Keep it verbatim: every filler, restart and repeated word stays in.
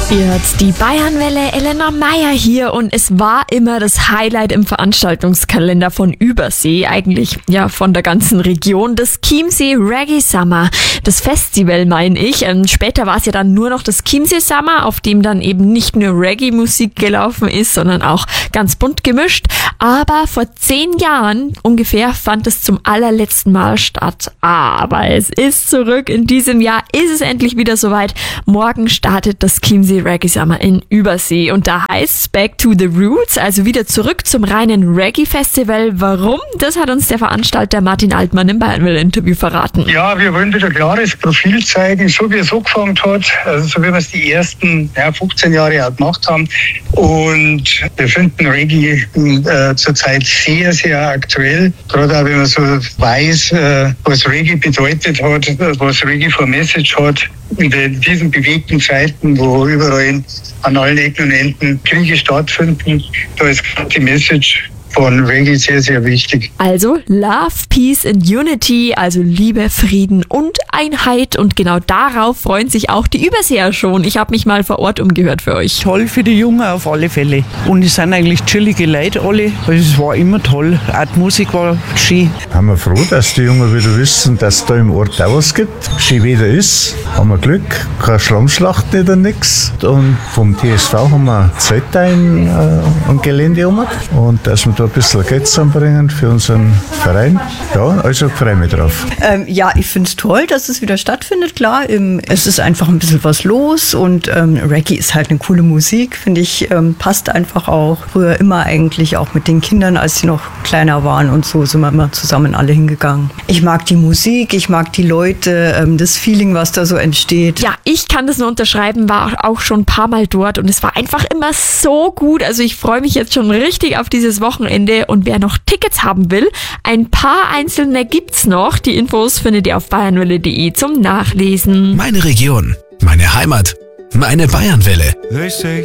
Ihr hört die Bayernwelle, Elena Meyer hier und es war immer das Highlight im Veranstaltungskalender von Übersee, eigentlich ja von der ganzen Region, das Chiemsee Reggae Summer, das Festival meine ich. Ähm, später war es ja dann nur noch das Chiemsee Summer, auf dem dann eben nicht nur Reggae-Musik gelaufen ist, sondern auch ganz bunt gemischt. Aber vor zehn Jahren ungefähr fand es zum allerletzten Mal statt. Aber es ist zurück. In diesem Jahr ist es endlich wieder soweit. Morgen startet das Chiemsee Reggae Summer in Übersee und da heißt es Back to the Roots, also wieder zurück zum reinen Reggae-Festival. Warum? Das hat uns der Veranstalter Martin Altmann im Bayernwelle-Interview verraten. Ja, wir wollen wieder ein klares Profil zeigen, so wie es angefangen hat, also so wie wir es die ersten ja, fünfzehn Jahre auch gemacht haben. Und wir finden Reggae äh, zurzeit sehr, sehr aktuell, gerade auch wenn man so weiß, äh, was Reggae bedeutet hat, was Reggae für Message hat. In diesen bewegten Zeiten, wo überall an allen Ecken und Enden Kriege stattfinden, da ist die Message von Reggae sehr, sehr wichtig. Also Love, Peace and Unity, also Liebe, Frieden und Einheit. Und genau darauf freuen sich auch die Überseer schon. Ich habe mich mal vor Ort umgehört für euch. Toll für die Jungen auf alle Fälle. Und es sind eigentlich chillige Leute alle. Also es war immer toll. Auch die Musik war schön. Haben wir froh, dass die Jungen wieder wissen, dass es da im Ort auch was gibt. Schön wieder ist. Haben wir Glück. Keine Schlammschlacht nicht oder nichts. Und vom T S V haben wir Zelte ein, äh, ein Gelände um. Und dass wir da ein bisschen Geld zusammenbringen für unseren Verein. Ja, also freue mich drauf. Ähm, ja, ich finde es toll, dass es wieder stattfindet, klar. Ähm, es ist einfach ein bisschen was los und ähm, Reggae ist halt eine coole Musik, finde ich, ähm, passt einfach auch. Früher immer eigentlich auch mit den Kindern, als sie noch kleiner waren und so, sind wir immer zusammen alle hingegangen. Ich mag die Musik, ich mag die Leute, ähm, das Feeling, was da so entsteht. Ja, ich kann das nur unterschreiben, war auch schon ein paar Mal dort und es war einfach immer so gut. Also ich freue mich jetzt schon richtig auf dieses Wochenende. Und wer noch Tickets haben will, ein paar einzelne gibt's noch. Die Infos findet ihr auf bayernwelle punkt de zum Nachlesen. Meine Region, meine Heimat, meine Bayernwelle.